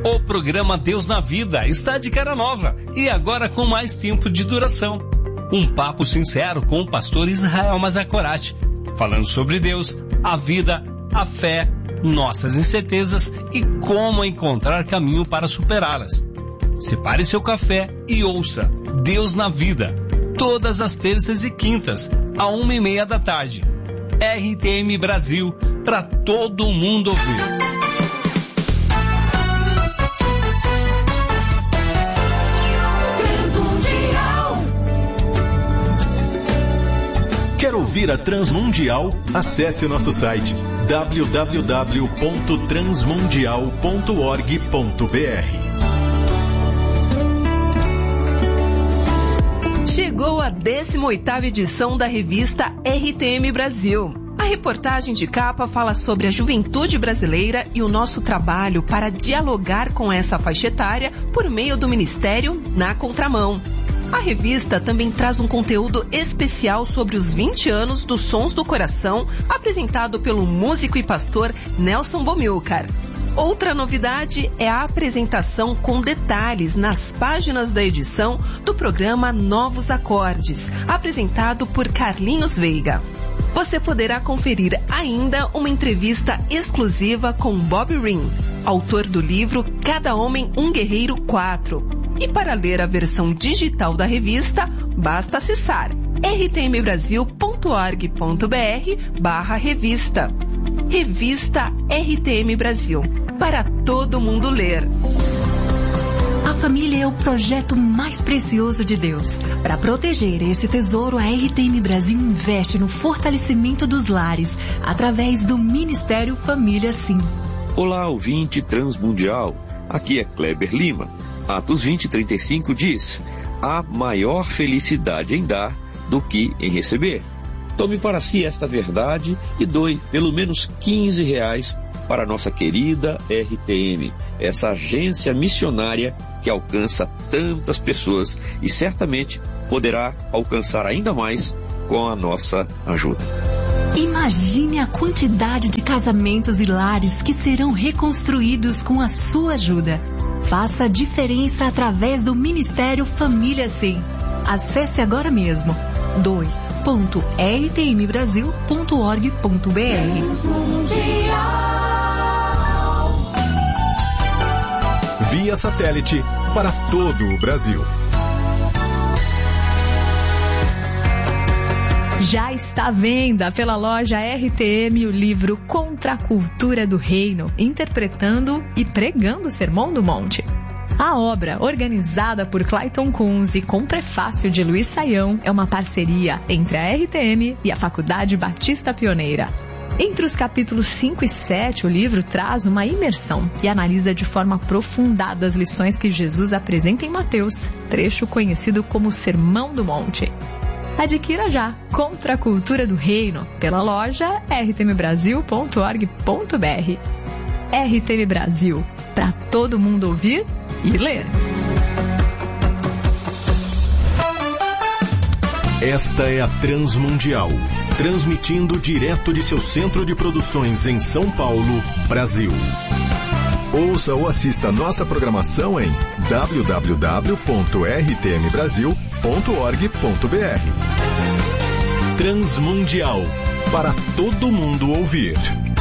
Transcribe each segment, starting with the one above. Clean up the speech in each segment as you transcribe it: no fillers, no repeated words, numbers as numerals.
O programa Deus na Vida está de cara nova e agora com mais tempo de duração. Um papo sincero com o pastor Israel Mazakorati, falando sobre Deus, a vida, a fé, nossas incertezas e como encontrar caminho para superá-las. Separe seu café e ouça Deus na Vida, todas as terças e quintas, à 1:30 da tarde. RTM Brasil, para todo mundo ouvir. Quer ouvir a Transmundial? Acesse o nosso site www.transmundial.org.br. Chegou a 18ª edição da revista RTM Brasil. A reportagem de capa fala sobre a juventude brasileira e o nosso trabalho para dialogar com essa faixa etária por meio do Ministério Na Contramão. A revista também traz um conteúdo especial sobre os 20 anos dos Sons do Coração, apresentado pelo músico e pastor Nelson Bomilcar. Outra novidade é a apresentação com detalhes nas páginas da edição do programa Novos Acordes, apresentado por Carlinhos Veiga. Você poderá conferir ainda uma entrevista exclusiva com Bob Ring, autor do livro Cada Homem um Guerreiro 4. E para ler a versão digital da revista, basta acessar rtmbrasil.org.br/revista. Revista RTM Brasil, para todo mundo ler. A família é o projeto mais precioso de Deus. Para proteger esse tesouro, a RTM Brasil investe no fortalecimento dos lares, através do Ministério Família Sim. Olá, ouvinte Transmundial. Aqui é Kleber Lima. Atos 20:35 diz: há maior felicidade em dar do que em receber. Tome para si esta verdade e doe pelo menos R$15 para a nossa querida RTM, essa agência missionária que alcança tantas pessoas e certamente poderá alcançar ainda mais com a nossa ajuda. Imagine a quantidade de casamentos e lares que serão reconstruídos com a sua ajuda. Faça a diferença através do Ministério Família Sim. Acesse agora mesmo doe.rtmbrasil.org.br. Via satélite para todo o Brasil. Já está à venda pela loja RTM o livro Contra a Cultura do Reino, interpretando e pregando o Sermão do Monte. A obra, organizada por Clayton Kunze com prefácio de Luiz Saião, é uma parceria entre a RTM e a Faculdade Batista Pioneira. Entre os capítulos 5 e 7, o livro traz uma imersão e analisa de forma aprofundada as lições que Jesus apresenta em Mateus, trecho conhecido como Sermão do Monte. Adquira já Contra a Cultura do Reino pela loja rtmbrasil.org.br. RTM Brasil, para todo mundo ouvir e ler. Esta é a Transmundial, transmitindo direto de seu centro de produções em São Paulo, Brasil. Ouça ou assista nossa programação em www.rtmbrasil.org.br. Transmundial, para todo mundo ouvir.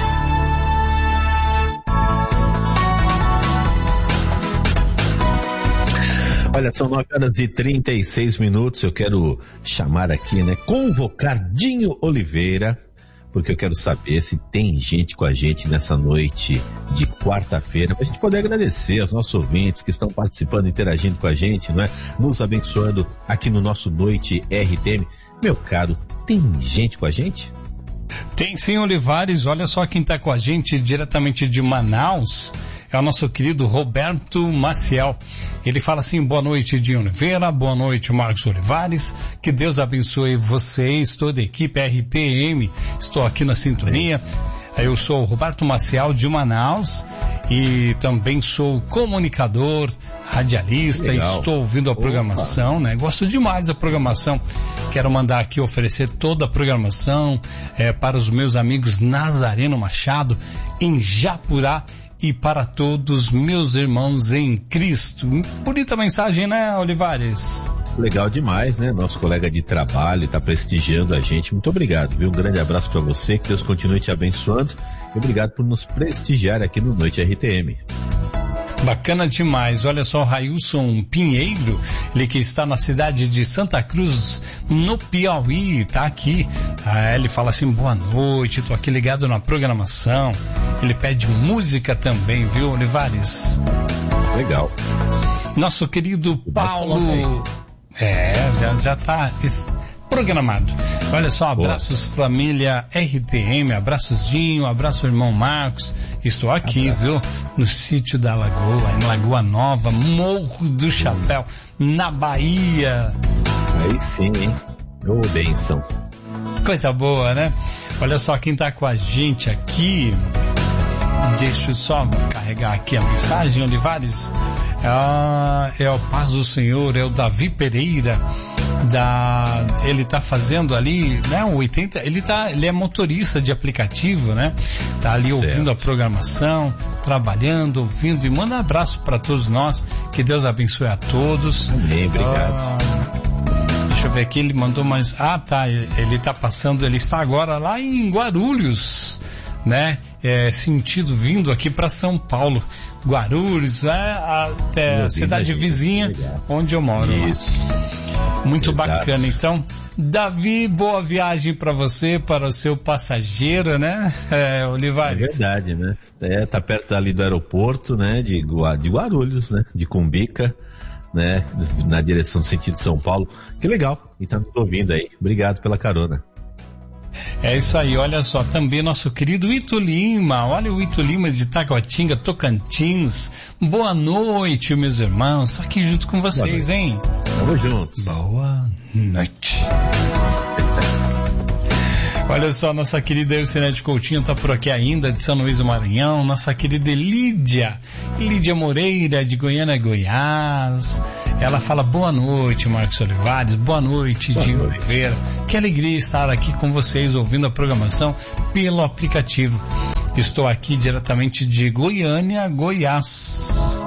Olha, são 9h36. Eu quero chamar aqui, convocar Dinho Oliveira, porque eu quero saber se tem gente com a gente nessa noite de quarta-feira, para a gente poder agradecer aos nossos ouvintes que estão participando, interagindo com a gente, nos abençoando aqui no nosso Noite RTM. Meu caro, tem gente com a gente? Tem sim, Olivares. Olha só quem está com a gente diretamente de Manaus. É o nosso querido Roberto Maciel. Ele fala assim: boa noite, Dinho Oliveira, boa noite, Marcos Olivares, que Deus abençoe vocês, toda a equipe RTM, estou aqui na sintonia. Eu sou o Roberto Maciel de Manaus e também sou comunicador, radialista. Legal. Estou ouvindo a programação, Gosto demais da programação. Quero mandar aqui oferecer toda a programação para os meus amigos Nazareno Machado, em Japurá e para todos meus irmãos em Cristo. Bonita mensagem, né, Olivares? Legal demais, né? Nosso colega de trabalho está prestigiando a gente. Muito obrigado, viu? Um grande abraço para você, que Deus continue te abençoando. E obrigado por nos prestigiar aqui no Noite RTM. Bacana demais. Olha só, o Railson Pinheiro, ele que está na cidade de Santa Cruz, no Piauí, tá aqui. Ele fala assim, boa noite, tô aqui ligado na programação. Ele pede música também, viu, Olivares? Legal. Nosso querido Paulo... já tá programado. Olha só, abraços família RTM, abraços Dinho, abraço irmão Marcos. Estou aqui, viu? No sítio da Lagoa, em Lagoa Nova, Morro do Chapéu, na Bahia. Aí sim, hein? Ô, bênção. Coisa boa, né? Olha só quem tá com a gente aqui. Deixa eu só carregar aqui a mensagem, Olivares. É o Paz do Senhor, é o Davi Pereira. Ele tá fazendo ali, né, o 80, ele é motorista de aplicativo, né? Tá ali certo, ouvindo a programação, trabalhando, ouvindo, e manda um abraço para todos nós, que Deus abençoe a todos. Amém, obrigado. Deixa eu ver aqui, ele mandou mais, ele tá passando, ele está agora lá em Guarulhos, né? Sentido vindo aqui para São Paulo, Guarulhos, até a cidade vizinha onde eu moro. Isso. Muito Exato. Bacana, então. Davi, boa viagem para você, para o seu passageiro, né, Olivares? É verdade, né? Tá perto ali do aeroporto, né, de Guarulhos, né, de Cumbica, né, na direção sentido São Paulo. Que legal, e tá nos ouvindo aí. Obrigado pela carona. É isso aí, olha só, também nosso querido Ito Lima, olha o Ito Lima de Taguatinga, Tocantins. Boa noite, meus irmãos, tô aqui junto com vocês, hein? Tamo juntos. Boa noite. Olha só, nossa querida Elcinete Coutinho tá por aqui ainda, de São Luís do Maranhão. Nossa querida Lídia Moreira, de Goiânia, Goiás. Ela fala, boa noite, Marcos Olivares, boa noite, Dinho Oliveira. Que alegria estar aqui com vocês, ouvindo a programação pelo aplicativo. Estou aqui diretamente de Goiânia, Goiás.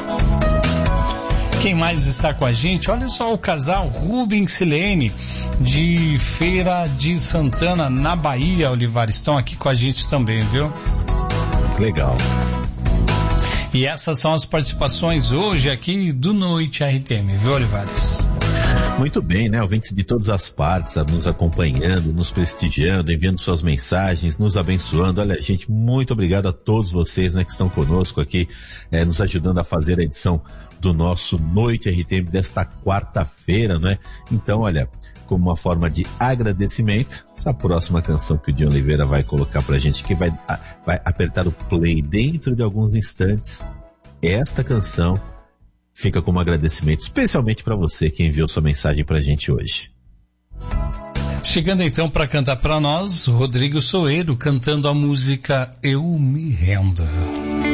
Quem mais está com a gente? Olha só, o casal Rubens e Silene, de Feira de Santana, na Bahia, Olivares, estão aqui com a gente também, viu? Legal. E essas são as participações hoje aqui do Noite RTM, viu, Olivares? Muito bem, né? Ouvintes de todas as partes, nos acompanhando, nos prestigiando, enviando suas mensagens, nos abençoando. Olha, gente, muito obrigado a todos vocês, né, que estão conosco aqui, nos ajudando a fazer a edição do nosso Noite RTM desta quarta-feira, né? Então, olha, como uma forma de agradecimento, essa próxima canção que o Dinho Oliveira vai colocar pra gente, que vai apertar o play dentro de alguns instantes, esta canção fica como agradecimento especialmente para você que enviou sua mensagem pra gente hoje. Chegando então para cantar para nós, Rodrigo Soeiro cantando a música Eu Me Rendo.